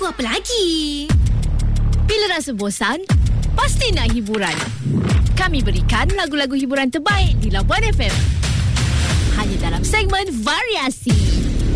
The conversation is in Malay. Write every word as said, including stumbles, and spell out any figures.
Tunggu apa lagi? Bila rasa bosan, pasti nak hiburan. Kami berikan lagu-lagu hiburan terbaik di Labuan F M. Hanya dalam segmen variasi.